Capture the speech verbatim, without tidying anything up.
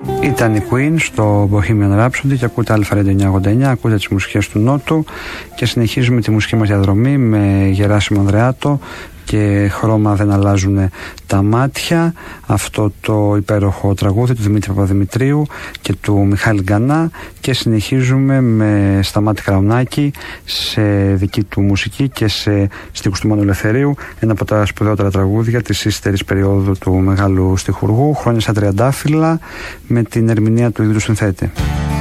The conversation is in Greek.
Ήταν η Queen στο Bohemian Rhapsody και ακούτε Αλφα Radio εννιακόσια ογδόντα εννιά, ακούτε τις μουσικές του Νότου και συνεχίζουμε τη μουσική μας διαδρομή με Γεράσιμο Ανδρεάτο και Χρώμα δεν αλλάζουν τα μάτια, αυτό το υπέροχο τραγούδι του Δημήτρη Παπαδημητρίου και του Μιχάλη Γκανά, και συνεχίζουμε με Σταμάτη Καραουνάκη σε δική του μουσική και σε στίχους του Μάνου Ελευθερίου, ένα από τα σπουδαιότερα τραγούδια της ύστερης περίοδου του μεγάλου στιχουργού, Χρόνια σαν τριαντάφυλλα, με την ερμηνεία του ίδιου του συνθέτη.